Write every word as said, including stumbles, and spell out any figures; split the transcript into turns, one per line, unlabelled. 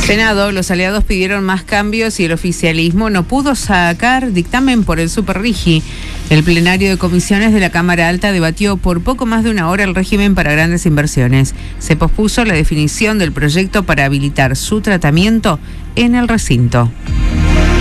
Senado, los aliados pidieron más cambios y el oficialismo no pudo sacar dictamen por el Superrigi. El plenario de comisiones de la Cámara Alta debatió por poco más de una hora el régimen para grandes inversiones. Se pospuso la definición del proyecto para habilitar su tratamiento en el recinto.